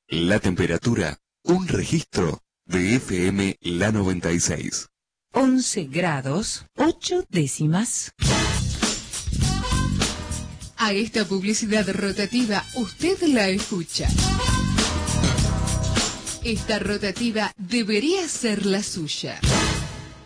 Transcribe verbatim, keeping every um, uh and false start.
La temperatura, un registro de F M La noventa y seis. once grados, ocho décimas. A esta publicidad rotativa usted la escucha. Esta rotativa debería ser la suya.